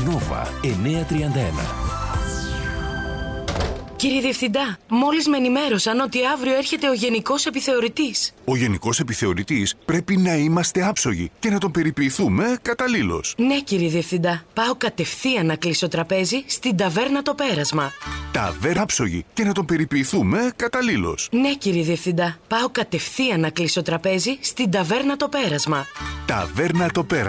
Nova 931. Κύριε Διευθυντά, μόλις με ενημέρωσαν ότι αύριο έρχεται ο Γενικός Επιθεωρητής. Ο Γενικός Επιθεωρητής πρέπει να είμαστε άψογοι και να τον περιποιηθούμε καταλήλως. Ναι, κύριε Διευθυντά. Πάω κατευθείαν να κλείσω τραπέζι στην ταβέρνα Το Πέρασμα. Ταβέρνα άψογοι και να τον περιποιηθούμε καταλήλως. Ναι, κύριε Διευθυντά. Πάω κατευθείαν να κλείσω τραπέζι στην ταβέρνα Το Πέρασμα. Ταβέρνα Το Πέρασμα.